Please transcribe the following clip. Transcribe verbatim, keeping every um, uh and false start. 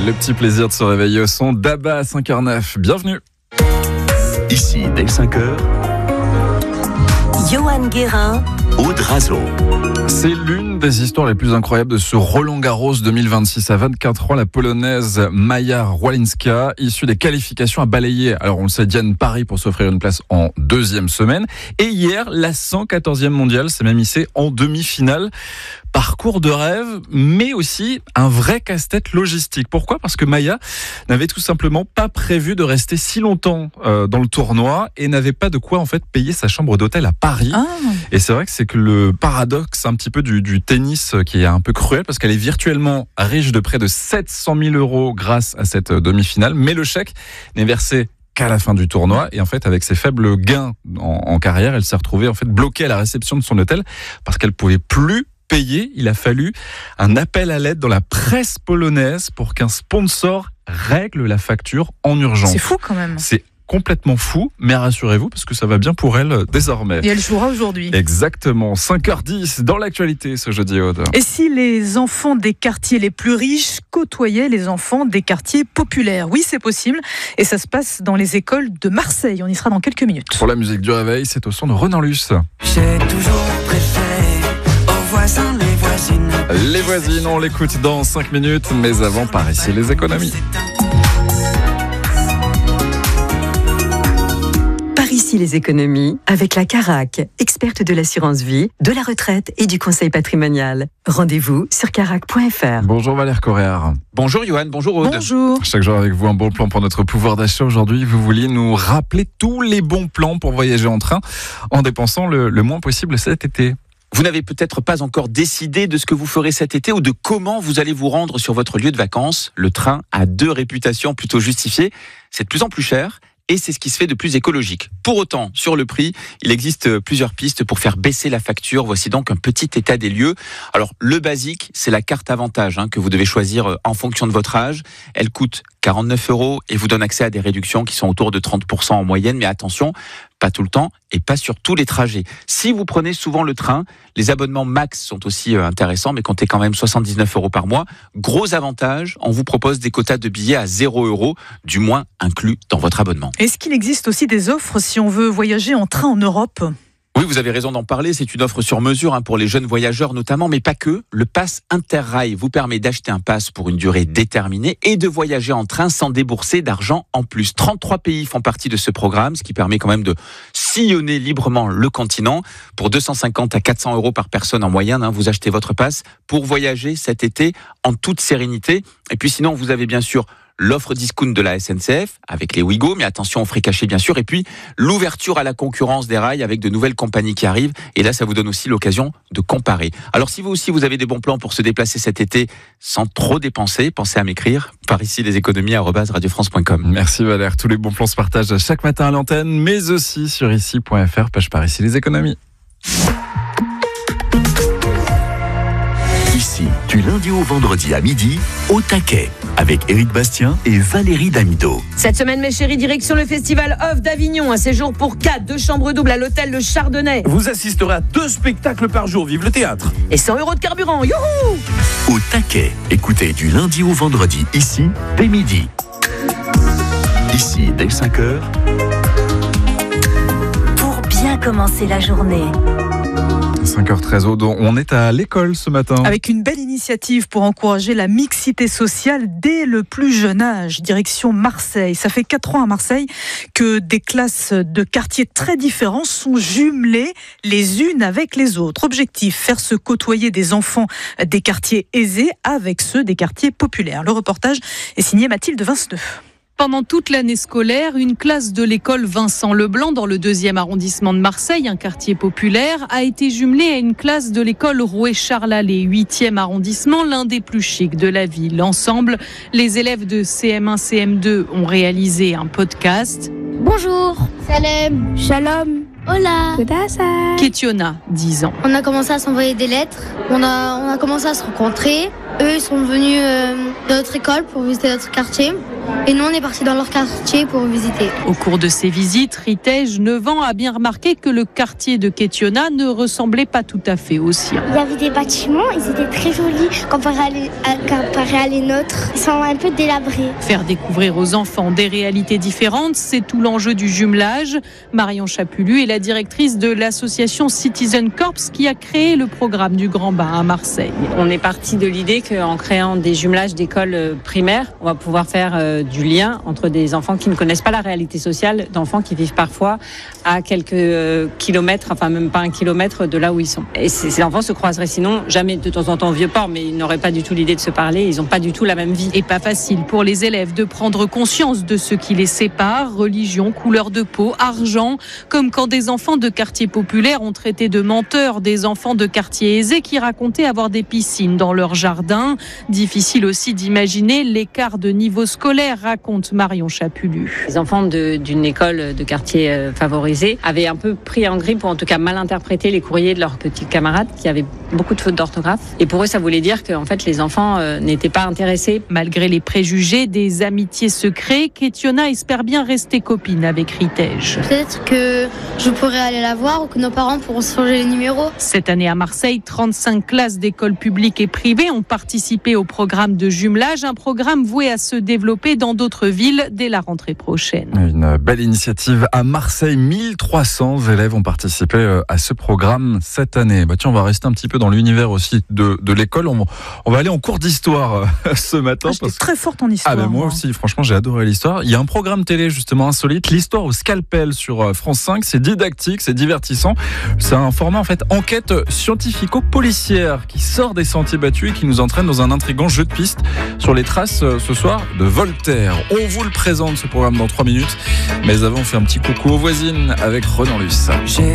Le petit plaisir de se réveiller au son d'Abba à cinq heures neuf. Bienvenue. Ici, dès cinq heures, Johan Guérin, Aude Razo. C'est l'une des histoires les plus incroyables de ce Roland-Garros deux mille vingt-six. À vingt-quatre ans, la Polonaise Maja Rwalinska, issue des qualifications, a balayé, alors on le sait, Diane Parry pour s'offrir une place en deuxième semaine. Et hier, la cent quatorzième mondiale s'est même hissée en demi-finale. Parcours de rêve, mais aussi un vrai casse-tête logistique. Pourquoi ? Parce que Maja n'avait tout simplement pas prévu de rester si longtemps euh, dans le tournoi et n'avait pas de quoi en fait payer sa chambre d'hôtel à Paris. Ah. Et c'est vrai que c'est que le paradoxe un petit peu du, du tennis qui est un peu cruel, parce qu'elle est virtuellement riche de près de sept cent mille euros grâce à cette demi-finale, mais le chèque n'est versé qu'à la fin du tournoi, et en fait avec ses faibles gains en, en carrière, elle s'est retrouvée en fait bloquée à la réception de son hôtel parce qu'elle pouvait plus payer. Il a fallu un appel à l'aide dans la presse polonaise pour qu'un sponsor règle la facture en urgence. C'est fou quand même. C'est complètement fou, mais rassurez-vous parce que ça va bien pour elle désormais. Et elle jouera aujourd'hui. Exactement, cinq heures dix dans l'actualité ce jeudi, Aude. Et si les enfants des quartiers les plus riches côtoyaient les enfants des quartiers populaires ? Oui, c'est possible, et ça se passe dans les écoles de Marseille. On y sera dans quelques minutes. Pour la musique du réveil, c'est au son de Renan Luce. J'ai toujours préféré aux voisins, les voisines. Les voisines, on l'écoute dans cinq minutes, mais avant, par ici, les économies. par ici les économies, avec la Carac, experte de l'assurance vie, de la retraite et du conseil patrimonial. Rendez-vous sur carac point f r. Bonjour Valère Corréard. Bonjour Johan, bonjour Aude. Bonjour. Chaque jour avec vous, un bon plan pour notre pouvoir d'achat. Aujourd'hui, vous vouliez nous rappeler tous les bons plans pour voyager en train en dépensant le, le moins possible cet été. Vous n'avez peut-être pas encore décidé de ce que vous ferez cet été ou de comment vous allez vous rendre sur votre lieu de vacances. Le train a deux réputations plutôt justifiées. C'est de plus en plus cher et c'est ce qui se fait de plus écologique. Pour autant, sur le prix, il existe plusieurs pistes pour faire baisser la facture. Voici donc un petit état des lieux. Alors, le basique, c'est la carte avantage hein, que vous devez choisir en fonction de votre âge. Elle coûte quarante-neuf euros et vous donne accès à des réductions qui sont autour de trente pour cent en moyenne. Mais attention, pas tout le temps et pas sur tous les trajets. Si vous prenez souvent le train, les abonnements max sont aussi intéressants, mais comptez quand même soixante-dix-neuf euros par mois. Gros avantage, on vous propose des quotas de billets à zéro euros, du moins inclus dans votre abonnement. Est-ce qu'il existe aussi des offres si on veut voyager en train en Europe ? Oui, vous avez raison d'en parler, c'est une offre sur mesure hein, pour les jeunes voyageurs notamment, mais pas que. Le pass Interrail vous permet d'acheter un pass pour une durée déterminée et de voyager en train sans débourser d'argent en plus. trente-trois pays font partie de ce programme, ce qui permet quand même de sillonner librement le continent. Pour deux cent cinquante à quatre cents euros par personne en moyenne, hein, vous achetez votre pass pour voyager cet été en toute sérénité. Et puis sinon, vous avez bien sûr l'offre discount de la S N C F avec les Ouigo, mais attention aux frais cachés bien sûr, et puis l'ouverture à la concurrence des rails avec de nouvelles compagnies qui arrivent, et là ça vous donne aussi l'occasion de comparer. Alors si vous aussi vous avez des bons plans pour se déplacer cet été sans trop dépenser, pensez à m'écrire par ici les économies arobase radio france point com. Merci Valère, tous les bons plans se partagent chaque matin à l'antenne, mais aussi sur ici point f r, page par ici les économies. Ici, du lundi au vendredi à midi, au taquet, avec Éric Bastien et Valérie Damido. Cette semaine, mes chéris, direction le festival Off d'Avignon. Un séjour pour quatre, deux chambres doubles à l'hôtel Le Chardonnay. Vous assisterez à deux spectacles par jour. Vive le théâtre. Et cent euros de carburant. Youhou! Au taquet, écoutez du lundi au vendredi, ici, dès midi. Ici, dès cinq heures. Pour bien commencer la journée. cinq heures treize, on est à l'école ce matin. Avec une belle initiative pour encourager la mixité sociale dès le plus jeune âge, direction Marseille. Ça fait quatre ans à Marseille que des classes de quartiers très différents sont jumelées les unes avec les autres. Objectif, faire se côtoyer des enfants des quartiers aisés avec ceux des quartiers populaires. Le reportage est signé Mathilde Vinceneux. Pendant toute l'année scolaire, une classe de l'école Vincent Leblanc dans le deuxième arrondissement de Marseille, un quartier populaire, a été jumelée à une classe de l'école Rouet-Charles-Allais, huitième arrondissement, l'un des plus chics de la ville. Ensemble, les élèves de C M un C M deux ont réalisé un podcast. Bonjour, Salem, Shalom, hola, Ketiona, dix ans. On a commencé à s'envoyer des lettres, on a, on a commencé à se rencontrer Eux, ils sont venus euh, de notre école pour visiter notre quartier. Et nous, on est partis dans leur quartier pour visiter. Au cours de ces visites, Ritej, neuf ans, a bien remarqué que le quartier de Kétionna ne ressemblait pas tout à fait au sien. Il y avait des bâtiments, ils étaient très jolis comparés à les, à, comparés à les nôtres. Ils sont un peu délabrés. Faire découvrir aux enfants des réalités différentes, c'est tout l'enjeu du jumelage. Marion Chapulu est la directrice de l'association Citizen Corps qui a créé le programme du Grand Bain à Marseille. On est parti de l'idée qu'en créant des jumelages d'écoles primaires, on va pouvoir faire euh, du lien entre des enfants qui ne connaissent pas la réalité sociale, d'enfants qui vivent parfois à quelques euh, kilomètres, enfin même pas un kilomètre de là où ils sont. Et ces, ces enfants se croiseraient sinon jamais de temps en temps au Vieux-Port, mais ils n'auraient pas du tout l'idée de se parler, ils n'ont pas du tout la même vie. Et pas facile pour les élèves de prendre conscience de ce qui les sépare, religion, couleur de peau, argent, comme quand des enfants de quartiers populaires ont traité de menteurs des enfants de quartiers aisés qui racontaient avoir des piscines dans leur jardin. Difficile aussi d'imaginer l'écart de niveau scolaire, raconte Marion Chapulu. Les enfants de, d'une école de quartier euh, favorisé avaient un peu pris en grippe, ou en tout cas mal interprété les courriers de leurs petits camarades qui avaient beaucoup de fautes d'orthographe. Et pour eux, ça voulait dire que en fait, les enfants euh, n'étaient pas intéressés. Malgré les préjugés, des amitiés se créent. Kétionna espère bien rester copine avec Ritej. Peut-être que je pourrais aller la voir ou que nos parents pourront se changer les numéros. Cette année à Marseille, trente-cinq classes d'écoles publiques et privées ont participé au programme de jumelage, un programme voué à se développer dans d'autres villes dès la rentrée prochaine. Une belle initiative à Marseille. mille trois cents élèves ont participé à ce programme cette année. Bah tiens, on va rester un petit peu dans l'univers aussi de, de l'école. On, on va aller en cours d'histoire ce matin. Ah, j'étais très forte en histoire. Ah ben moi, moi aussi, franchement, j'ai adoré l'histoire. Il y a un programme télé justement insolite, l'histoire au scalpel sur France cinq. C'est didactique, c'est divertissant. C'est un format en fait enquête scientifico-policière qui sort des sentiers battus et qui nous entraîne dans un intrigant jeu de piste sur les traces ce soir de Voltaire. On vous le présente ce programme dans trois minutes, mais avant on fait un petit coucou aux voisines avec Renan Luce. J'ai